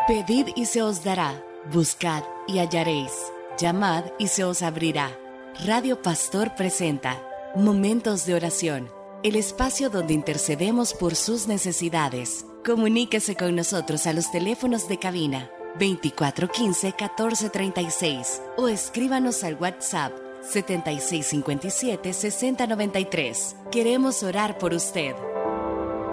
Pedid y se os dará, buscad y hallaréis, llamad y se os abrirá. Radio Pastor presenta Momentos de Oración, el espacio donde intercedemos por sus necesidades. Comuníquese con nosotros a los teléfonos de cabina 2415-1436 o escríbanos al WhatsApp 7657-6093. Queremos orar por usted.